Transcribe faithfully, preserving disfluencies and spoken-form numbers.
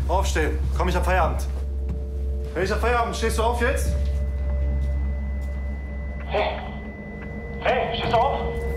Aufstehen. Komm, ich hab Feierabend. Hey, ich hab Feierabend. Stehst du auf jetzt? Hey. Hey, stehst du auf?